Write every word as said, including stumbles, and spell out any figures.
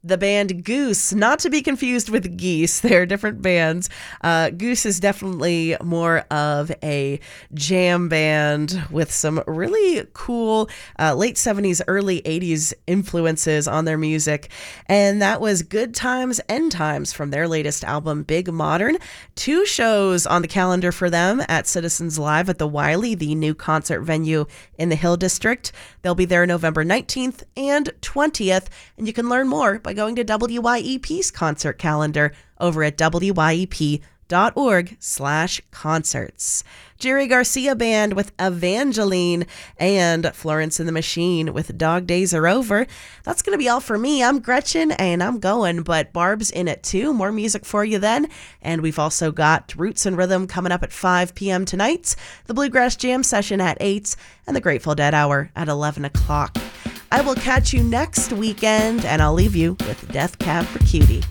the band Goose, not to be confused with Geese. They're different bands. Uh, Goose is definitely more of a jam band with some really cool uh, late seventies, early eighties influences on their music. And that was Good Times, End Times from their latest album, Big Modern. Two shows on the calendar for them at Citizens Live at the Wiley, the new concert venue in the Hill District. They'll be there November nineteenth and twentieth, and you can learn more by going to W Y E P's concert calendar over at W Y E P dot org slash concerts. Jerry Garcia Band with Evangeline and Florence and the Machine with Dog Days Are Over. That's going to be all for me. I'm Gretchen and I'm going, but Barb's in it too. More music for you then. And we've also got Roots and Rhythm coming up at five p.m. tonight, the Bluegrass Jam session at eight, and the Grateful Dead Hour at eleven o'clock. I will catch you next weekend, and I'll leave you with Death Cab for Cutie.